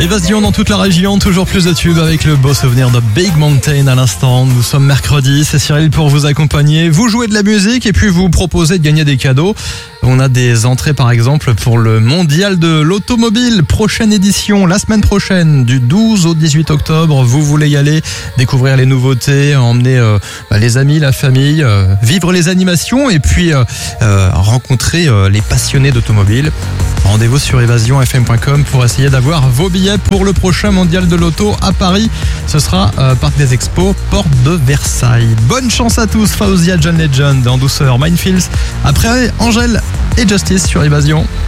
Évasion dans toute la région, toujours plus de tubes avec le beau souvenir de Big Mountain à l'instant. Nous sommes mercredi, c'est Cyril pour vous accompagner. Vous jouez de la musique et puis vous proposez de gagner des cadeaux. On a des entrées par exemple pour le mondial de l'automobile, prochaine édition, la semaine prochaine, du 12 au 18 octobre. Vous voulez y aller, découvrir les nouveautés, emmener les amis, la famille, vivre les animations et puis rencontrer les passionnés d'automobile. Rendez-vous sur évasionfm.com pour essayer d'avoir vos billets pour le prochain mondial de l'auto à Paris. Ce sera Parc des Expos, porte de Versailles. Bonne chance à tous, Faouzia, John Legend en douceur, Minefields. Après Angèle et Justice sur Évasion.